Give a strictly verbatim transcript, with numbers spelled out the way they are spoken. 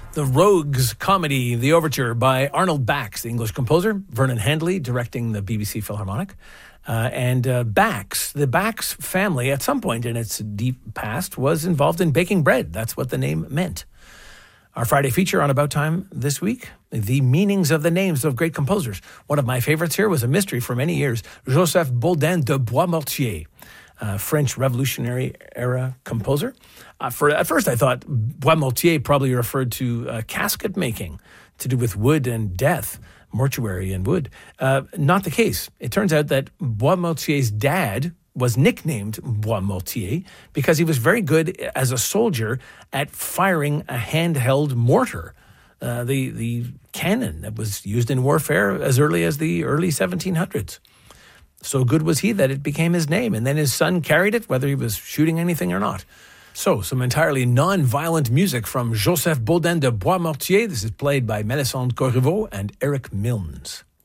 The Rogues comedy, The Overture, by Arnold Bax, the English composer. Vernon Handley directing the B B C Philharmonic. Uh, and uh, Bax, the Bax family, at some point in its deep past, was involved in baking bread. That's what the name meant. Our Friday feature on About Time this week, the meanings of the names of great composers. One of my favorites here was a mystery for many years, Joseph Baudin de Boismortier, a French Revolutionary era composer. Uh, for At first I thought Boismortier probably referred to uh, casket making, to do with wood and death, mortuary and wood. Uh, not the case. It turns out that Boismortier's dad was nicknamed Boismortier because he was very good as a soldier at firing a handheld mortar, uh, the, the cannon that was used in warfare as early as the early seventeen hundreds. So good was he that it became his name, and then his son carried it, whether he was shooting anything or not. So, some entirely non-violent music from Joseph Baudin de Boismortier. This is played by Melisande Corriveau and Eric Milnes.